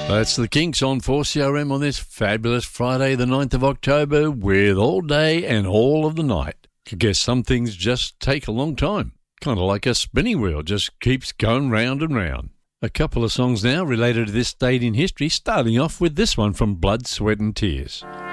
That's the Kinks on 4CRM on this fabulous Friday, the 9th of October, with all day and all of the night. I guess some things just take a long time. Kind of like a spinning wheel, just keeps going round and round. A couple of songs now related to this date in history, starting off with this one from Blood, Sweat and Tears.